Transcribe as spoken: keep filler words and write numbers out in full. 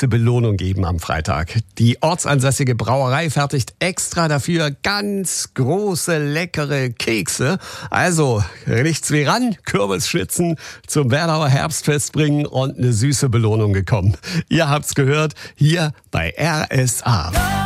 süße Belohnung geben am Freitag. Die ortsansässige Brauerei fertigt extra dafür ganz große, leckere Kekse. Also, riecht's wie ran, Kürbisschnitzen zum Werdauer Herbstfest bringen und eine süße Belohnung gekommen. Ihr habt's gehört, hier bei R S A.